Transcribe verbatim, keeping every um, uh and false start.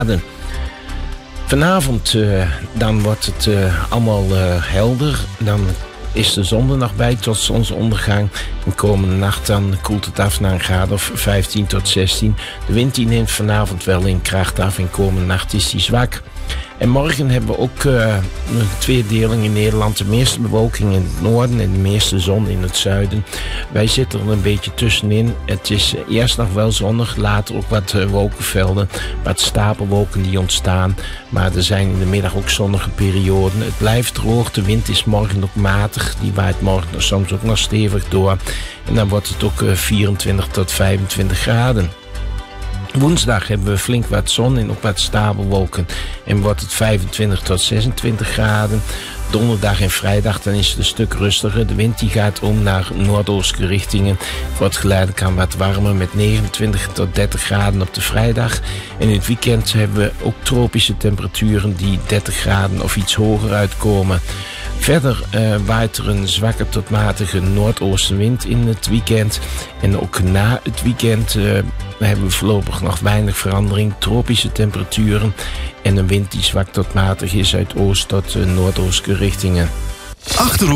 graden. Vanavond uh, dan wordt het uh, allemaal uh, helder. Dan is de zon er nog bij tot zonsondergang. En komende nacht dan koelt het af naar een graad of vijftien tot zestien. De wind die neemt vanavond wel in kracht af en komende nacht is die zwak. En morgen hebben we ook uh, een tweedeling in Nederland. De meeste bewolking in het noorden en de meeste zon in het zuiden. Wij zitten er een beetje tussenin. Het is uh, eerst nog wel zonnig, later ook wat uh, wolkenvelden. Wat stapelwolken die ontstaan. Maar er zijn in de middag ook zonnige perioden. Het blijft droog, de wind is morgen ook matig. Die waait morgen soms ook nog stevig door. En dan wordt het ook uh, vierentwintig tot vijfentwintig graden. Woensdag hebben we flink wat zon en ook wat stapelwolken. En wordt het vijfentwintig tot zesentwintig graden. Donderdag en vrijdag dan is het een stuk rustiger. De wind die gaat om naar noordoostelijke richtingen. Het wordt geleidelijk aan wat warmer met negenentwintig tot dertig graden op de vrijdag. En in het weekend hebben we ook tropische temperaturen die dertig graden of iets hoger uitkomen. Verder uh, waait er een zwakke tot matige noordoostenwind in het weekend. En ook na het weekend uh, hebben we voorlopig nog weinig verandering. Tropische temperaturen en een wind die zwak tot matig is uit oost tot uh, noordoostelijke richtingen. Achter